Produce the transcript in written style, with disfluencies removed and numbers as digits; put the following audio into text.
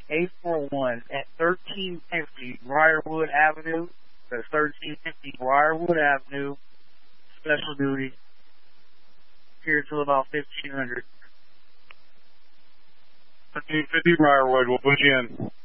841 at 1350 Briarwood Avenue. That's 1350 Briarwood Avenue. Special duty. Here till about 1500. 1350 Briarwood. We'll put you in.